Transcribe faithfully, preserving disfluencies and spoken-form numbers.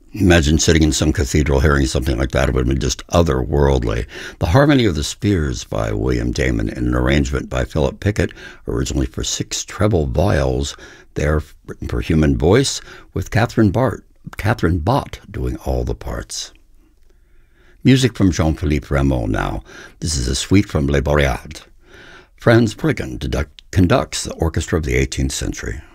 Imagine sitting in some cathedral hearing something like that. It would have been just otherworldly. The Harmony of the Spheres by William Damon in an arrangement by Philip Pickett, originally for six treble viols, there written for human voice, with Catherine Bart, Catherine Bott doing all the parts. Music from Jean-Philippe Rameau now. This is a suite from Les Boreades. Franz Briggen conducts the orchestra of the eighteenth century.